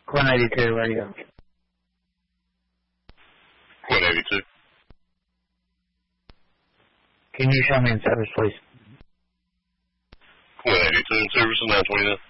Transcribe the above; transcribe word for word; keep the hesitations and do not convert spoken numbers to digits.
Core ninety-two, radio. Core ninety-two. Can you show me in service, please? Core ninety-two in service, nine twenty-nine.